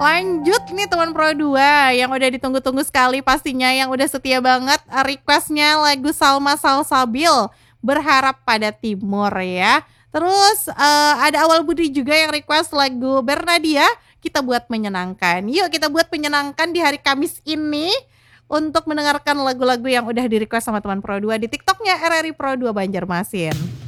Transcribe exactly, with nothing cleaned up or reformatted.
Lanjut nih teman Pro dua yang udah ditunggu-tunggu sekali pastinya, yang udah setia banget uh, requestnya lagu Salma Salsabil, Berharap Pada Timur ya. Terus uh, ada Awal Budi juga yang request lagu Bernadia, Kita Buat Menyenangkan. Yuk kita buat menyenangkan di hari Kamis ini untuk mendengarkan lagu-lagu yang udah di request sama teman Pro dua di TikToknya R R I Pro dua Banjarmasin.